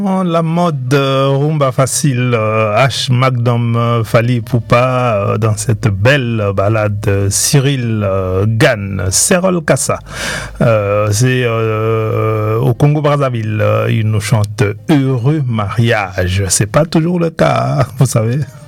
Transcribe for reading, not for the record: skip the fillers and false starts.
La mode rumba facile, H. Magnum Fali Poupa dans cette belle balade Cyril Gann, Serol Kassa. C'est au Congo-Brazzaville, il nous chante Heureux mariage. C'est pas toujours le cas, vous savez.